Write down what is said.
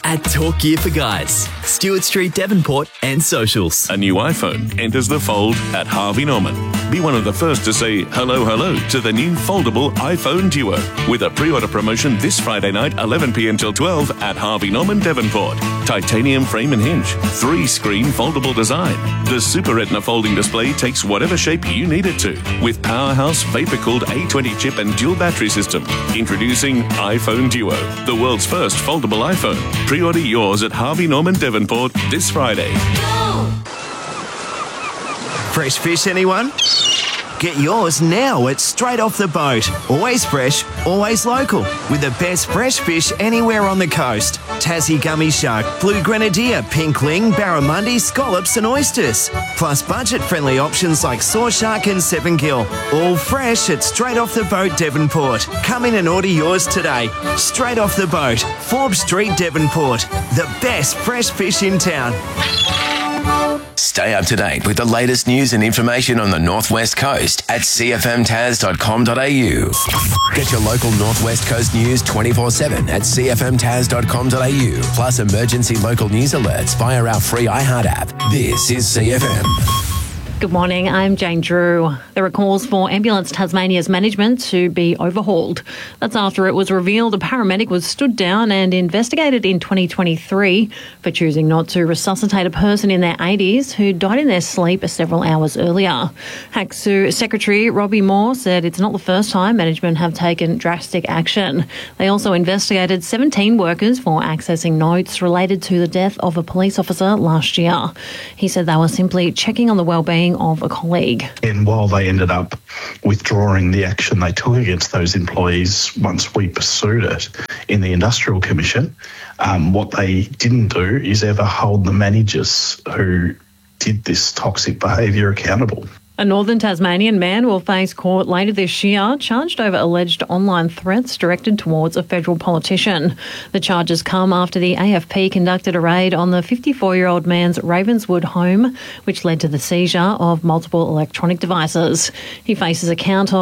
at Talk Gear for Guys, Stewart Street, Devonport and socials. A new iPhone enters the fold at Harvey Norman. Be one of the first to say hello to the new foldable iPhone Duo with a pre-order promotion this Friday night 11pm till 12 at Harvey Norman, Devonport. Titanium frame and hinge, 3-screen foldable design. The Super Retina folding display takes whatever shape you need it to with powerhouse vapor-cooled A20 chip and dual battery system. Introducing iPhone Duo, the world's first foldable iPhone. Pre-order yours at Harvey Norman, Devonport this Friday. Fresh fish, anyone? Get yours now at Straight Off the Boat. Always fresh, always local. With the best fresh fish anywhere on the coast. Tassie gummy shark, blue grenadier, pink ling, barramundi, scallops and oysters. Plus budget-friendly options like saw shark and 7-gill. All fresh at Straight Off the Boat, Devonport. Come in and order yours today. Straight Off the Boat, Forbes Street, Devonport. The best fresh fish in town. Stay up to date with the latest news and information on the Northwest Coast at cfmtas.com.au. Get your local Northwest Coast news 24/7 at cfmtas.com.au. Plus emergency local news alerts via our free iHeart app. This is CFM. Good morning, I'm Jane Drew. There are calls for Ambulance Tasmania's management to be overhauled. That's after it was revealed a paramedic was stood down and investigated in 2023 for choosing not to resuscitate a person in their 80s who died in their sleep several hours earlier. HACSU Secretary Robbie Moore said it's not the first time management have taken drastic action. They also investigated 17 workers for accessing notes related to the death of a police officer last year. He said they were simply checking on the wellbeing of a colleague. And while they ended up withdrawing the action they took against those employees once we pursued it in the Industrial Commission, what they didn't do is ever hold the managers who did this toxic behaviour accountable. A Northern Tasmanian man will face court later this year, charged over alleged online threats directed towards a federal politician. The charges come after the AFP conducted a raid on the 54-year-old man's Ravenswood home, which led to the seizure of multiple electronic devices. He faces a count of